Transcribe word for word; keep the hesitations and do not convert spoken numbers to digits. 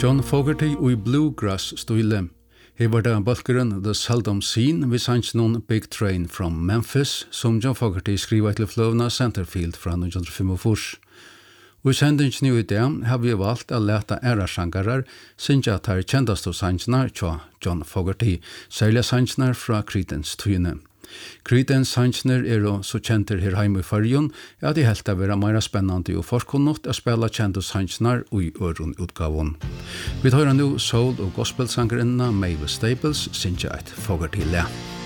John Fogerty og i bluegrass-style. Her var det balkeren The Seldom Seen ved sannsjonen Big Train from Memphis, som John Fogerty skriver til fløvna Centerfield fra nitton fyrtiofem. Og i sendingen i dag har vi valgt å lete æra sangarer, synge at her kjendaste sannsjoner til John Fogerty, særlig sannsjoner fra Creedence tøyene. Creedence sannsjoner er jo så kjenter her hjemme i Førjun, at de helt er være mer spennende og forskonnot å spille kjente sannsjoner og i øren utgaven. Vi tar nå soul- og gospelsangerinna Mavis Staples, synge et Fogerty-le.